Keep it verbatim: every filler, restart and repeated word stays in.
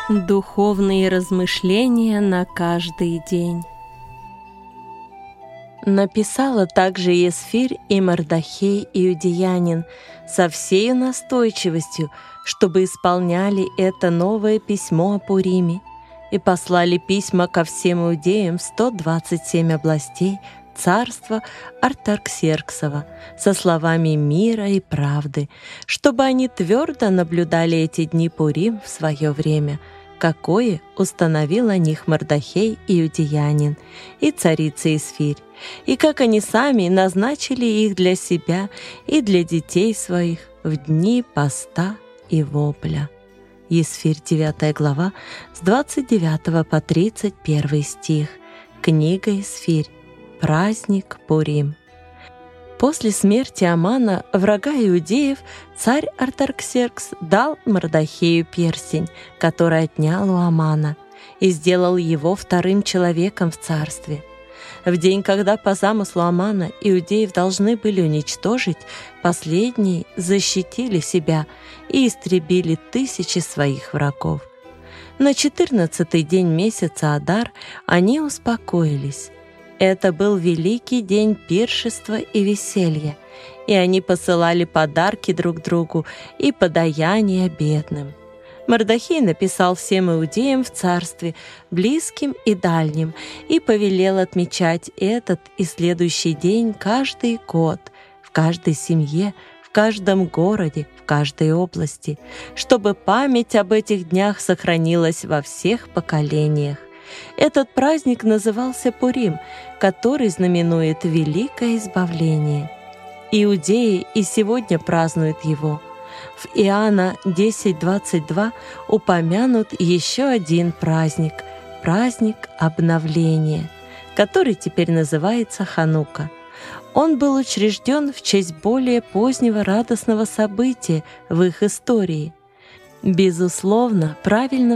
Духовные размышления на каждый день. Написала также Есфирь и Мардахей иудеянин со всею настойчивостью, чтобы исполняли это новое письмо о Пуриме, и послали письма ко всем иудеям в сто двадцать семь областей царства Артаксерксова со словами мира и правды, чтобы они твердо наблюдали эти дни Пурим в свое время, какое установил о них Мардахей иудеянин и царица Есфирь, и как они сами назначили их для себя и для детей своих в дни поста и вопля. Есфирь, девятая глава, с двадцать девятого по тридцать первый стих. Книга Есфирь. Праздник Пурим. После смерти Амана, врага иудеев, царь Артаксеркс дал Мардахею перстень, который отнял у Амана, и сделал его вторым человеком в царстве. В день, когда по замыслу Амана иудеев должны были уничтожить, последние защитили себя и истребили тысячи своих врагов. На четырнадцатый день месяца Адар они успокоились. Это был великий день пиршества и веселья, и они посылали подарки друг другу и подаяния бедным. Мардахей написал всем иудеям в царстве, близким и дальним, и повелел отмечать этот и следующий день каждый год, в каждой семье, в каждом городе, в каждой области, чтобы память об этих днях сохранилась во всех поколениях. Этот праздник назывался Пурим, который знаменует великое избавление. Иудеи и сегодня празднуют его. В Иоанна десять двадцать два упомянут еще один праздник – праздник обновления, который теперь называется Ханука. Он был учрежден в честь более позднего радостного события в их истории. Безусловно, правильно